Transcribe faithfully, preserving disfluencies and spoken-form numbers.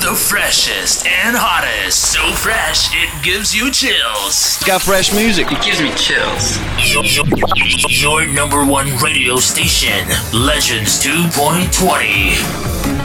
The freshest and hottest. So fresh, it gives you chills. Got fresh music. It gives me chills. Your, your number one radio station, Legends two point twenty.